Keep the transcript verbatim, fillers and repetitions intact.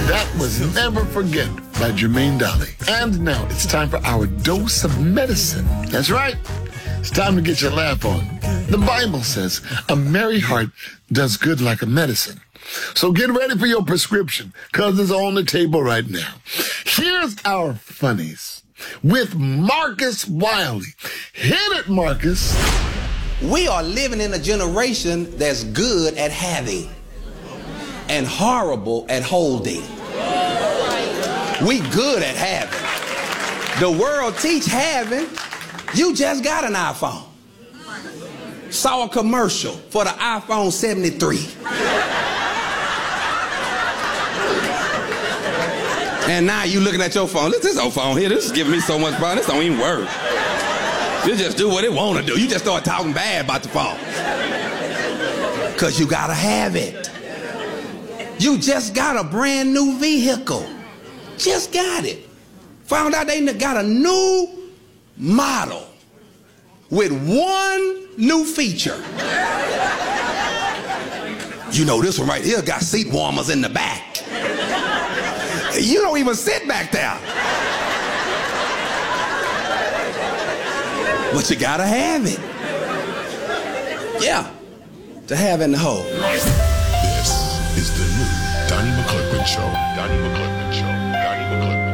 That was Never Forget by Jermaine Dolly. And now it's time for our dose of medicine. That's right. It's time to get your laugh on. The Bible says a merry heart does good like a medicine. So get ready for your prescription, because it's on the table right now. Here's our funnies with Marcus Wiley. Hit it, Marcus. We are living in a generation that's good at having and horrible at holding. We good at having. The world teach having. You just got an iPhone. Saw a commercial for the iPhone seventy-three. And now you looking at your phone. Look, this old phone here, this is giving me so much fun. This don't even work. You just do what it want to do. You just start talking bad about the phone. Because you got to have it. You just got a brand new vehicle. Just got it. Found out they got a new model with one new feature. You know, this one right here got seat warmers in the back. You don't even sit back there. But you gotta have it. Yeah, to have in the hole. This is the new Donnie McClurkin Show. Donnie McClurkin Show. Donnie McClurkin.